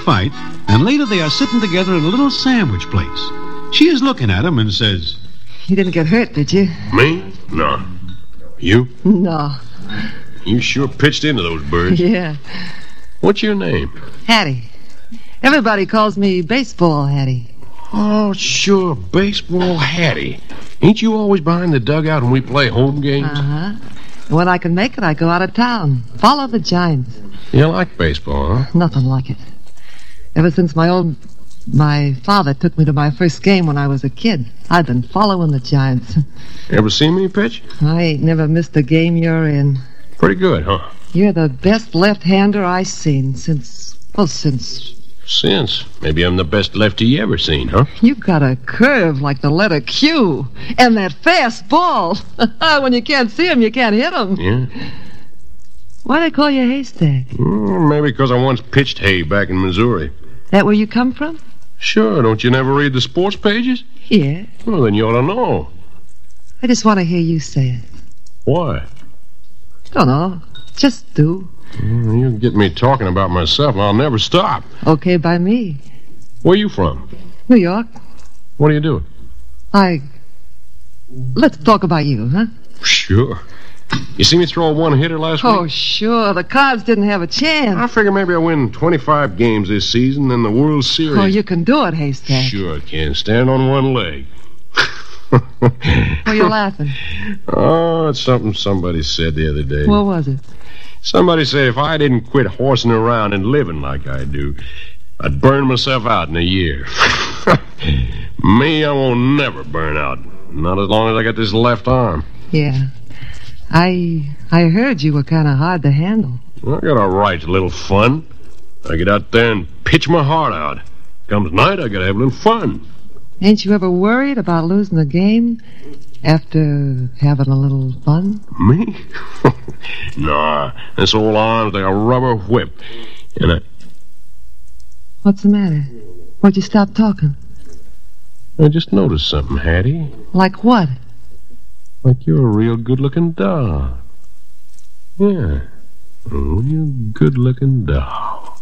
fight, and later they are sitting together in a little sandwich place. She is looking at him and says, You didn't get hurt, did you? Me? No. You? No. You sure pitched into those birds. Yeah. What's your name? Hattie. Everybody calls me Baseball Hattie. Oh, sure, Baseball Hattie. Ain't you always behind the dugout when we play home games? Uh-huh. When I can make it, I go out of town. Follow the Giants. You like baseball, huh? Nothing like it. Ever since my father took me to my first game when I was a kid, I've been following the Giants. Ever seen me pitch? I ain't never missed a game you're in. Pretty good, huh? You're the best left-hander I've seen since... Since? Maybe I'm the best lefty you ever seen, huh? You got a curve like the letter Q. And that fast ball. When you can't see him, you can't hit him. Yeah? Why they call you Haystack? Maybe because I once pitched hay back in Missouri. That where you come from? Sure, don't you never read the sports pages? Yeah. Well, then you ought to know. I just want to hear you say it. Why? Don't know. Just do. You get me talking about myself, and I'll never stop. Okay by me. Where you from? New York. What are you doing? Let's talk about you, huh? Sure. You see me throw a one-hitter last week? Oh, sure. The Cards didn't have a chance. I figure maybe I win 25 games this season in the World Series. Oh, you can do it, Haystack. Sure I can. Stand on one leg. Why are you laughing? Oh, it's something somebody said the other day. What was it? Somebody said if I didn't quit horsing around and living like I do, I'd burn myself out in a year. Me, I won't never burn out. Not as long as I got this left arm. Yeah. I heard you were kind of hard to handle. I got a right to a little fun. I get out there and pitch my heart out. Comes night, I gotta have a little fun. Ain't you ever worried about losing a game after having a little fun? Me? Nah, this old arm's like a rubber whip. And What's the matter? Why'd you stop talking? I just noticed something, Hattie. Like what? Like you're a real good-looking doll. Yeah, a real good-looking doll.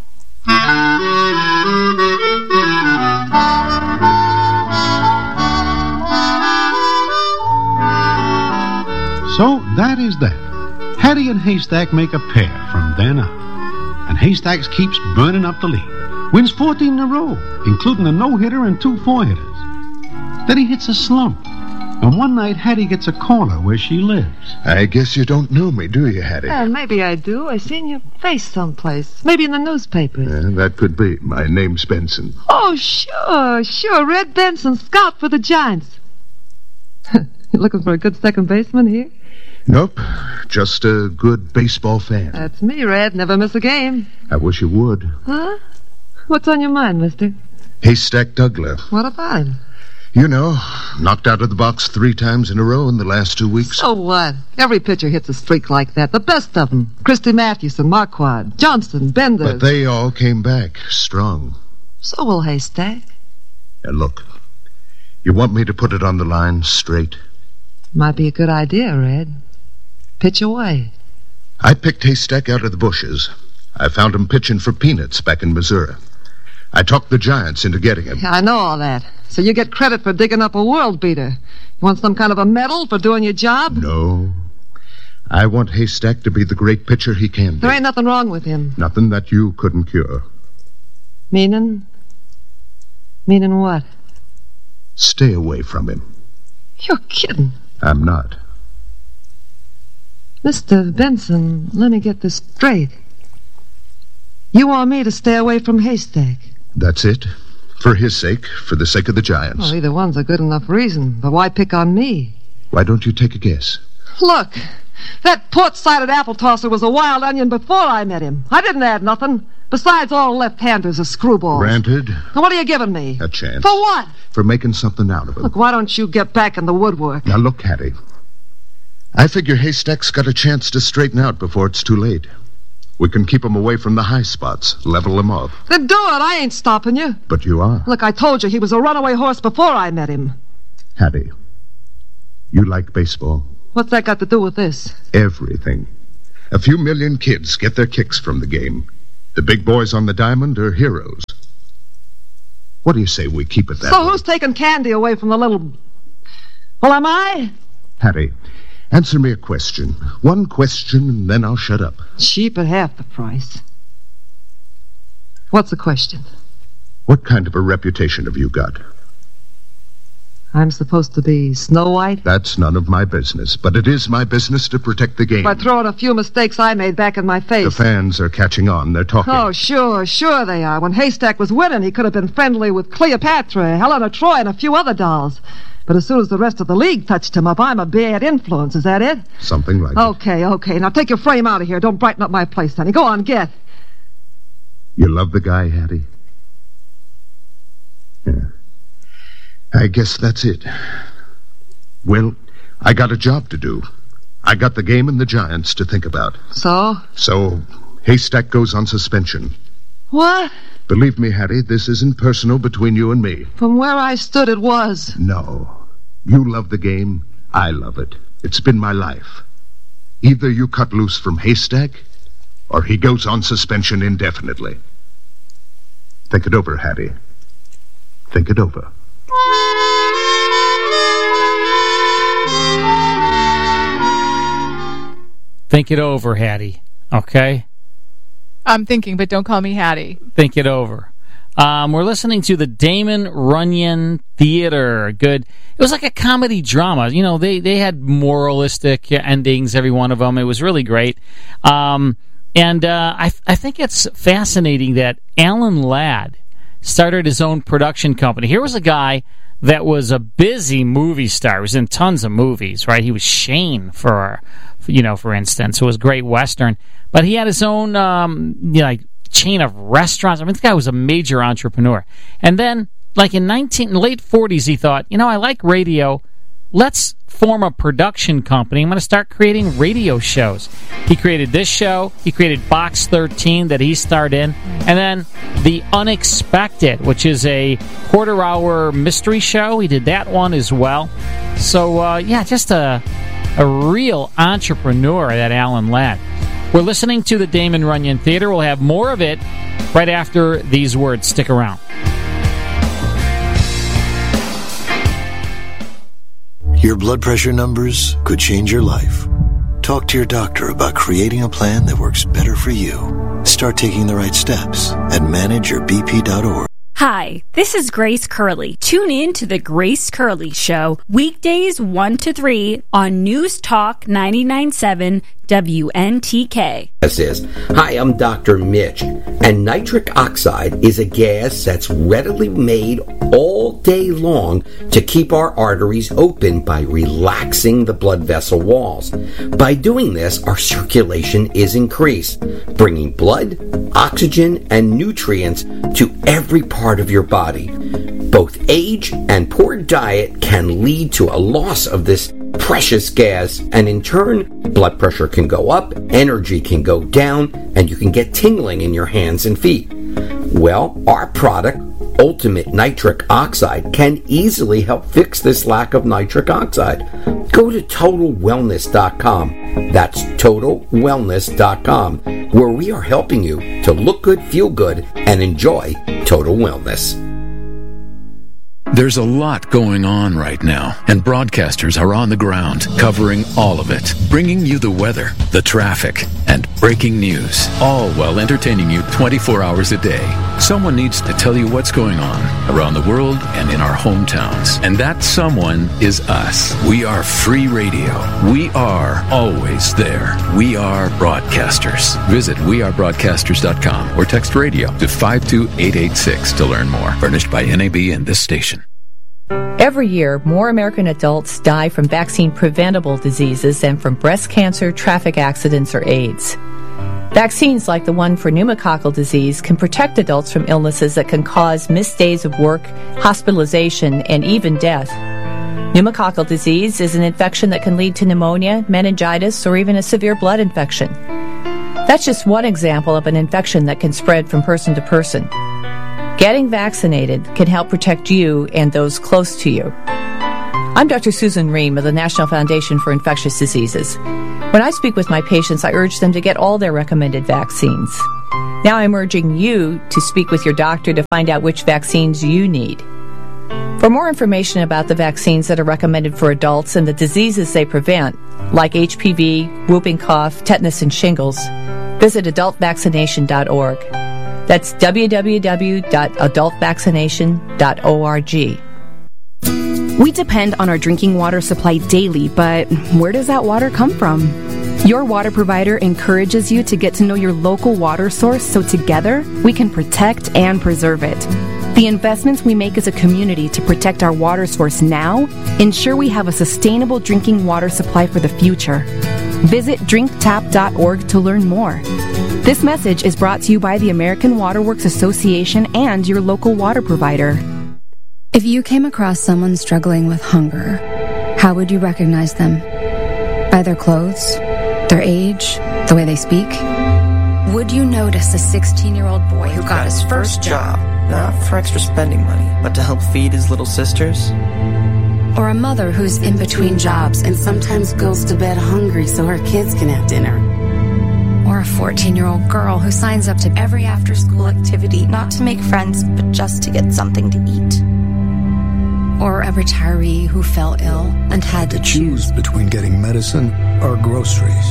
So that is that. Hattie and Haystack make a pair from then on. And Haystack keeps burning up the lead. Wins 14 in a row, including a no-hitter and 2 4-hitters. Then he hits a slump. And one night, Hattie gets a corner where she lives. I guess you don't know me, do you, Hattie? Maybe I do. I seen your face someplace. Maybe in the newspapers. That could be. My name's Benson. Oh, sure. Red Benson, scout for the Giants. You looking for a good second baseman here? Nope. Just a good baseball fan. That's me, Red. Never miss a game. I wish you would. Huh? What's on your mind, mister? Haystack Douglas. What about him? You know, knocked out of the box 3 times in a row in the last 2 weeks. So what? Every pitcher hits a streak like that. The best of them. Christy Mathewson, Marquardt, Johnson, Bender. But they all came back strong. So will Haystack. Now look, you want me to put it on the line straight? Might be a good idea, Red. Pitch away. I picked Haystack out of the bushes. I found him pitching for peanuts back in Missouri. I talked the Giants into getting him. Yeah, I know all that. So you get credit for digging up a world beater. You want some kind of a medal for doing your job? No. I want Haystack to be the great pitcher he can be. There ain't nothing wrong with him. Nothing that you couldn't cure. Meaning? Meaning what? Stay away from him. You're kidding. I'm not. Mr. Benson, let me get this straight. You want me to stay away from Haystack? That's it. For his sake, for the sake of the Giants. Well, either one's a good enough reason. But why pick on me? Why don't you take a guess? Look, that port-sided apple tosser was a wild onion before I met him. I didn't add nothing. Besides, all left-handers are screwballs. Granted. Now, what are you giving me? A chance. For what? For making something out of him. Look, why don't you get back in the woodwork? Now, look, Hattie. I figure Haystack's got a chance to straighten out before it's too late. We can keep him away from the high spots, level him off. Then do it. I ain't stopping you. But you are. Look, I told you he was a runaway horse before I met him. Hattie, you like baseball? What's that got to do with this? Everything. A few million kids get their kicks from the game. The big boys on the diamond are heroes. What do you say we keep it that So way? who's taking candy away from the little... Well, am I? Hattie, answer me a question. One question, and then I'll shut up. Cheap at half the price. What's the question? What kind of a reputation have you got? I'm supposed to be Snow White? That's none of my business, but it is my business to protect the game. By throwing a few mistakes I made back in my face. The fans are catching on. They're talking. Oh, sure they are. When Haystack was winning, he could have been friendly with Cleopatra, Helena Troy, and a few other dolls. But as soon as the rest of the league touched him up, I'm a bad influence. Is that it? Something like Okay. Now take your frame out of here. Don't brighten up my place, honey. Go on, get. You love the guy, Hattie? Yeah. I guess that's it. Well, I got a job to do. I got the game and the Giants to think about. So? So, Haystack goes on suspension. What? Believe me, Hattie, this isn't personal between you and me. From where I stood, it was. No. You love the game. I love it. It's been my life. Either you cut loose from Haystack, or he goes on suspension indefinitely. Think it over, Hattie. Think it over. Think it over, Hattie. Okay? I'm thinking, but don't call me Hattie. Think it over. We're listening to the Damon Runyon Theater. Good. It was like a comedy drama. You know, they had moralistic endings, every one of them. It was really great. I think it's fascinating that Alan Ladd started his own production company. Here was a guy that was a busy movie star. He was in tons of movies, right? He was Shane, for instance. It was a great Western. But he had his own chain of restaurants. I mean, this guy was a major entrepreneur. And then, like in late 40s, he thought, I like radio. Let's form a production company. I'm going to start creating radio shows. He created this show. He created Box 13 that he starred in. And then The Unexpected, which is a quarter-hour mystery show. He did that one as well. So, just a real entrepreneur, that Alan Ladd. We're listening to the Damon Runyon Theater. We'll have more of it right after these words. Stick around. Your blood pressure numbers could change your life. Talk to your doctor about creating a plan that works better for you. Start taking the right steps at manageyourbp.org. Hi, this is Grace Curley. Tune in to The Grace Curley Show, weekdays 1 to 3 on News Talk 99.7 WNTK. Hi, I'm Dr. Mitch, and nitric oxide is a gas that's readily made all day long to keep our arteries open by relaxing the blood vessel walls. By doing this, our circulation is increased, bringing blood, oxygen, and nutrients to every part of your body. Both age and poor diet can lead to a loss of this precious gas, and in turn, blood pressure can go up, energy can go down, and you can get tingling in your hands and feet. Well, our product, Ultimate Nitric Oxide, can easily help fix this lack of nitric oxide. Go to TotalWellness.com. That's TotalWellness.com, where we are helping you to look good, feel good, and enjoy total wellness. There's a lot going on right now, and broadcasters are on the ground, covering all of it, bringing you the weather, the traffic, and breaking news, all while entertaining you 24 hours a day. Someone needs to tell you what's going on around the world and in our hometowns, and that someone is us. We are free radio. We are always there. We are broadcasters. Visit wearebroadcasters.com or text radio to 52886 to learn more. Furnished by NAB and this station. Every year, more American adults die from vaccine-preventable diseases than from breast cancer, traffic accidents, or AIDS. Vaccines like the one for pneumococcal disease can protect adults from illnesses that can cause missed days of work, hospitalization, and even death. Pneumococcal disease is an infection that can lead to pneumonia, meningitis, or even a severe blood infection. That's just one example of an infection that can spread from person to person. Getting vaccinated can help protect you and those close to you. I'm Dr. Susan Ream of the National Foundation for Infectious Diseases. When I speak with my patients, I urge them to get all their recommended vaccines. Now I'm urging you to speak with your doctor to find out which vaccines you need. For more information about the vaccines that are recommended for adults and the diseases they prevent, like HPV, whooping cough, tetanus, and shingles, visit adultvaccination.org. That's www.adultvaccination.org. We depend on our drinking water supply daily, but where does that water come from? Your water provider encourages you to get to know your local water source so together we can protect and preserve it. The investments we make as a community to protect our water source now ensure we have a sustainable drinking water supply for the future. Visit drinktap.org to learn more. This message is brought to you by the American Water Works Association and your local water provider. If you came across someone struggling with hunger, how would you recognize them? By their clothes? Their age? The way they speak? Would you notice a 16-year-old boy who got his first job? Not for extra spending money, but to help feed his little sisters? Or a mother who's in between jobs and sometimes goes to bed hungry so her kids can have dinner? Or a 14-year-old girl who signs up to every after-school activity not to make friends, but just to get something to eat? Or a retiree who fell ill and had to choose between getting medicine or groceries?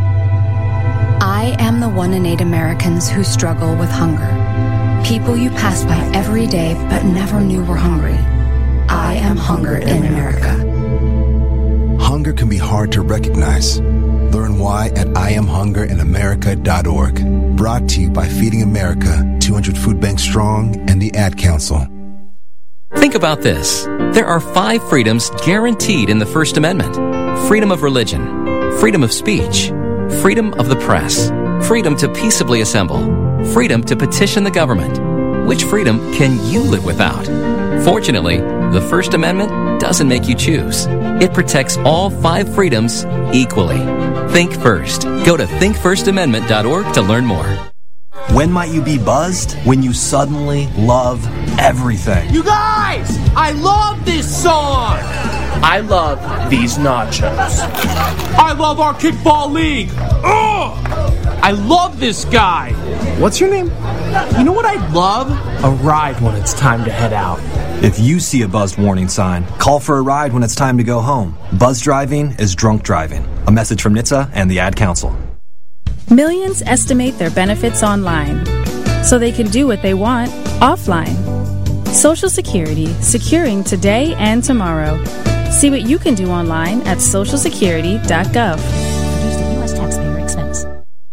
I am the 1 in 8 Americans who struggle with hunger. People you pass by every day but never knew were hungry. I am hunger in America. Hunger can be hard to recognize. Learn why at IamHungerInAmerica.org. Brought to you by Feeding America, 200 Food Banks Strong, and the Ad Council. Think about this. There are 5 freedoms guaranteed in the First Amendment. Freedom of religion, freedom of speech, freedom of the press, freedom to peaceably assemble, freedom to petition the government. Which freedom can you live without? Fortunately, the First Amendment doesn't make you choose. It protects all 5 freedoms equally. Think first. Go to thinkfirstamendment.org to learn more. When might you be buzzed? When you suddenly love everything. You guys! I love this song! I love these nachos. I love our kickball league! Ugh! I love this guy! What's your name? You know what I'd love? A ride when it's time to head out. If you see a buzzed warning sign, call for a ride when it's time to go home. Buzz driving is drunk driving. A message from NHTSA and the Ad Council. Millions estimate their benefits online, so they can do what they want offline. Social Security, securing today and tomorrow. See what you can do online at socialsecurity.gov. Produced at U.S. taxpayer expense.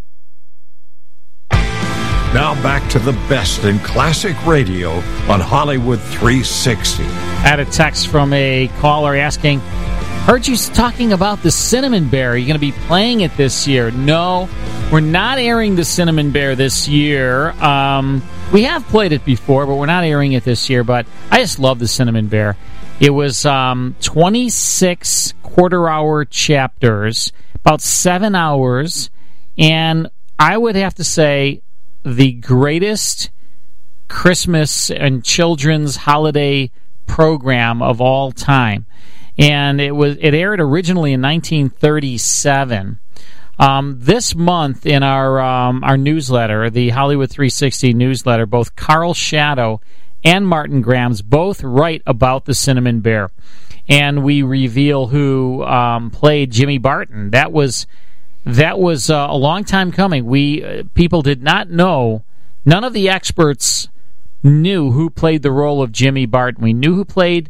Now back to the best in classic radio on Hollywood 360. I had a text from a caller asking, heard you talking about the Cinnamon Bear. Are you going to be playing it this year? No, we're not airing the Cinnamon Bear this year. We have played it before, but we're not airing it this year. But I just love the Cinnamon Bear. It was 26 quarter-hour chapters, about 7 hours, and I would have to say the greatest Christmas and children's holiday program of all time. And it aired originally in 1937. This month in our newsletter, the Hollywood 360 newsletter, both Carl Shadow and Martin Grams both write about the Cinnamon Bear, and we reveal who played Jimmy Barton. That was a long time coming. People did not know. None of the experts knew who played the role of Jimmy Barton. We knew who played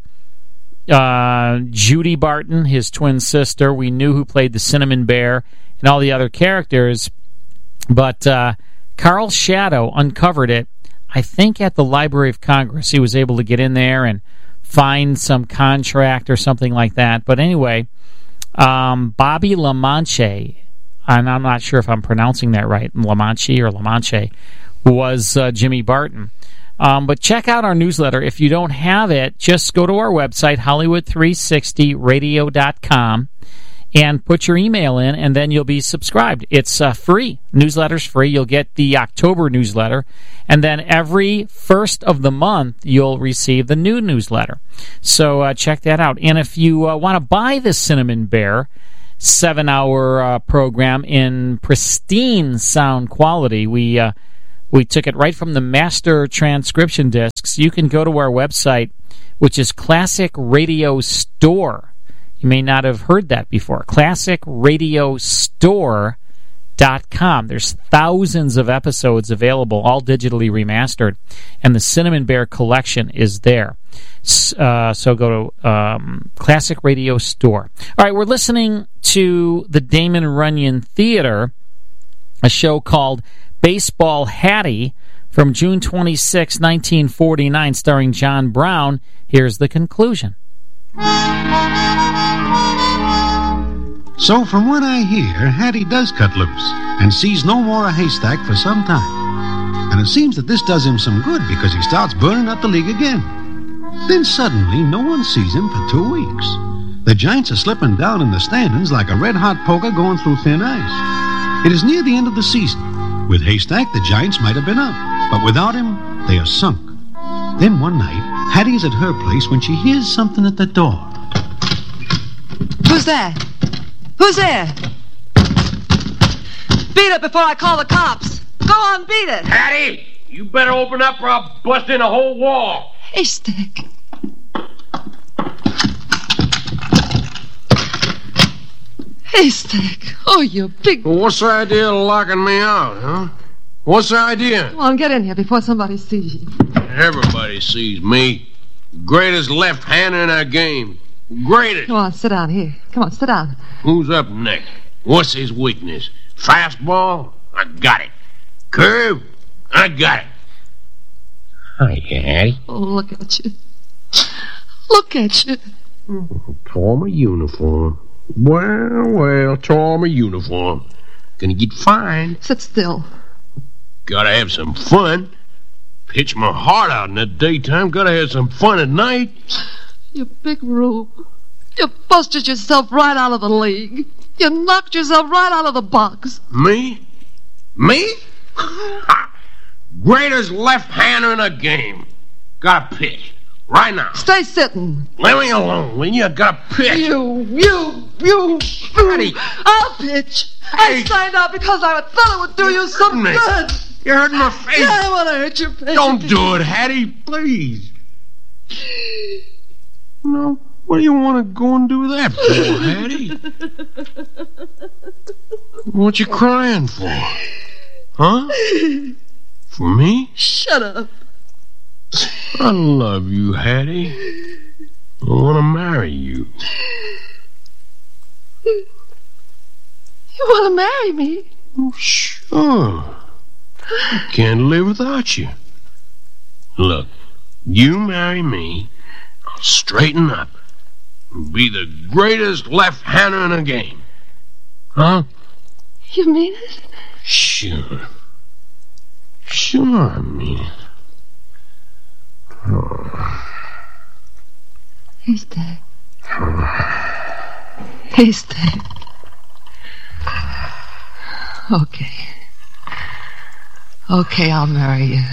Judy Barton, his twin sister. We knew who played the Cinnamon Bear and all the other characters. But Carl Shadow uncovered it, I think, at the Library of Congress. He was able to get in there and find some contract or something like that. But anyway, Bobby LaManche, and I'm not sure if I'm pronouncing that right, LaManche or LaManche, was Jimmy Barton. But check out our newsletter. If you don't have it, just go to our website, Hollywood360radio.com, and put your email in, and then you'll be subscribed. It's free. Newsletter's free. You'll get the October newsletter, and then every first of the month, you'll receive the new newsletter. So check that out. And if you want to buy the Cinnamon Bear 7-hour program in pristine sound quality, we We took it right from the master transcription discs. You can go to our website, which is Classic Radio Store. You may not have heard that before. ClassicRadioStore.com. There's thousands of episodes available, all digitally remastered, and the Cinnamon Bear collection is there. So go to Classic Radio Store. All right, we're listening to the Damon Runyon Theater, a show called Baseball Hattie from June 26, 1949, starring John Brown. Here's the conclusion. So from what I hear, Hattie does cut loose and sees no more a haystack for some time. And it seems that this does him some good because he starts burning up the league again. Then suddenly, no one sees him for 2 weeks. The Giants are slipping down in the standings like a red-hot poker going through thin ice. It is near the end of the season. With Haystack, the Giants might have been up, but without him, they are sunk. Then one night, Hattie is at her place when she hears something at the door. Who's there? Who's there? Beat it before I call the cops. Go on, beat it. Hattie, you better open up or I'll bust in a whole wall. Haystack. Haystack. Oh, you big... Well, what's the idea of locking me out, huh? What's the idea? Come on, get in here before somebody sees you. Everybody sees me. Greatest left-hander in our game. Greatest. Come on, sit down here. Come on, sit down. Who's up next? What's his weakness? Fastball? I got it. Curve? I got it. Hi, Hattie. Oh, look at you. Look at you. Tore my uniform. Well, tore my uniform. Gonna get fined. Sit still. Gotta have some fun. Pitch my heart out in the daytime. Gotta have some fun at night. You big rube. You busted yourself right out of the league. You knocked yourself right out of the box. Me? Me? Greatest left-hander in the game. Gotta pitch. Right now. Stay sitting. Let me alone, will you? Gotta pitch. You. Hattie. I'll pitch. Hey. I signed up because I thought it would do you some good. You hurt my face. Yeah, I want to hurt your face. Don't do it, Hattie, please. No, what do you want to go and do that for, Hattie? What you crying for? Huh? For me? Shut up. I love you, Hattie. I want to marry you. You want to marry me? Oh, sure. I can't live without you. Look, you marry me, I'll straighten up and be the greatest left-hander in the game. Huh? You mean it? Sure. Sure, I mean it. Oh. Haystack. Haystack. Okay, I'll marry you.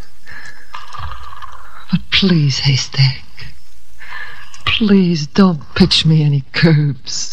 But please, Haystack, please don't pitch me any curves.